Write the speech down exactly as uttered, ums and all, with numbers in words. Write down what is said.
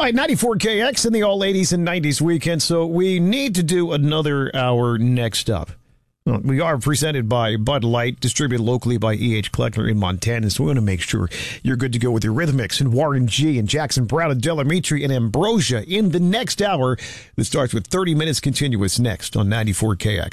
All right, ninety-four K X in the all eighties and nineties weekend, so we need to do another hour next up. Well, we are presented by Bud Light, distributed locally by E H. Kleckner in Montana, so we want to make sure you're good to go with your Rhythmix and Warren G and Jackson Brown and Delamitri and Ambrosia in the next hour that starts with thirty minutes continuous next on ninety-four K X.